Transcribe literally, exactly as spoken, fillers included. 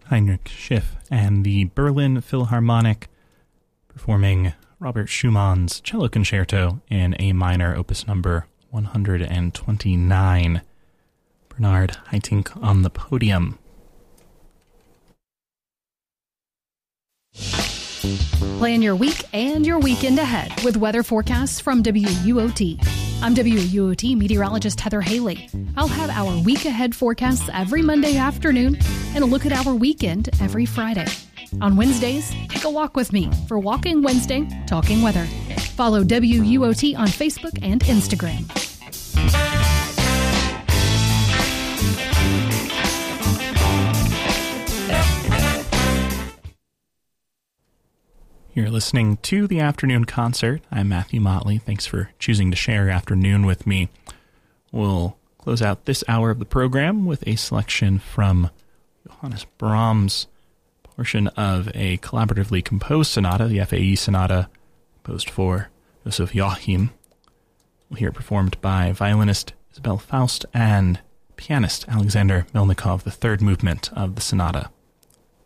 Heinrich Schiff and the Berlin Philharmonic performing Robert Schumann's Cello Concerto in A minor, opus number one hundred twenty-nine. Bernard Haitink on the podium. Plan your week and your weekend ahead with weather forecasts from W U O T. I'm W U O T meteorologist Heather Haley. I'll have our week ahead forecasts every Monday afternoon and a look at our weekend every Friday. On Wednesdays, take a walk with me for Walking Wednesday, Talking Weather. Follow W U O T on Facebook and Instagram. You're listening to the Afternoon Concert. I'm Matthew Motley. Thanks for choosing to share your afternoon with me. We'll close out this hour of the program with a selection from Johannes Brahms' portion of a collaboratively composed sonata, the F A E Sonata, composed for Joseph Joachim. We'll hear it performed by violinist Isabel Faust and pianist Alexander Melnikov, the third movement of the sonata.